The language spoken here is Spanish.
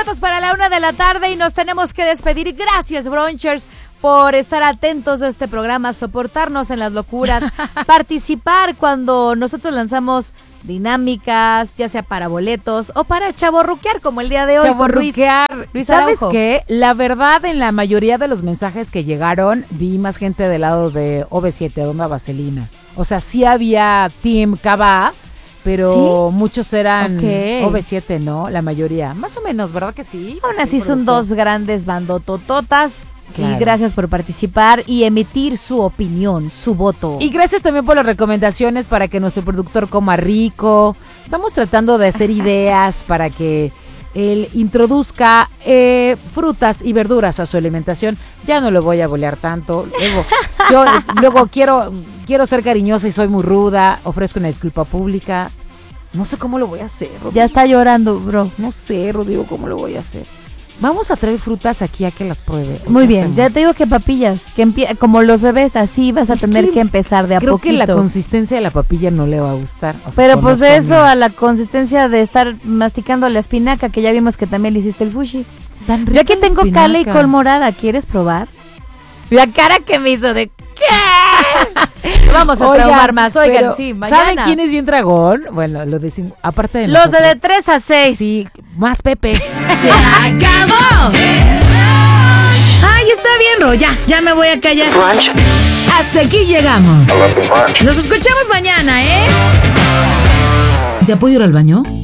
minutos para la 1:00 y nos tenemos que despedir. Gracias, Brunchers, por estar atentos a este programa, soportarnos en las locuras, participar cuando nosotros lanzamos dinámicas, ya sea para boletos o para chavorruquear, como el día de hoy. Chavorruquear. Luis ¿Sabes Araujo. qué? La verdad, en la mayoría de los mensajes que llegaron, vi más gente del lado de OV7, Onda Vaselina. O sea, sí había Team Cabá, pero ¿Sí? muchos eran Ok. OV7, ¿no? La mayoría. Más o menos, ¿verdad que sí? Aún así Sí, son productor. dos grandes bandotototas. Claro. Y gracias por participar y emitir su opinión, su voto. Y gracias también por las recomendaciones para que nuestro productor coma rico. Estamos tratando de hacer ideas para que él introduzca frutas y verduras a su alimentación. Ya no lo voy a bolear tanto. Luego quiero ser cariñosa y soy muy ruda. Ofrezco una disculpa pública. No sé cómo lo voy a hacer, Rodrigo. Ya está llorando, bro. No sé, Rodrigo, cómo lo voy a hacer. Vamos a traer frutas aquí a que las pruebe. Muy ¿Qué bien, hacemos? ya te digo que papillas, que como los bebés, así vas a Es tener que empezar de a Creo poquito. que la consistencia de la papilla no le va a gustar. O sea, Pero pues conozco eso a a la consistencia de estar masticando la espinaca, que ya vimos que también le hiciste el fushi. Tan Yo rica aquí la tengo cale y espinaca. col morada, ¿quieres probar? La cara que me hizo de ¿qué? Vamos a Oigan, traumar más, oigan, pero sí, mañana. ¿saben quién es bien dragón? Bueno, lo decimos, aparte de Los nosotros. de 3 a 6. Sí, más Pepe. ¡Se acabó! Ay, está bien, Ro, ya me voy a callar. Hasta aquí llegamos. Nos escuchamos mañana, ¿eh? ¿Ya puedo ir al baño?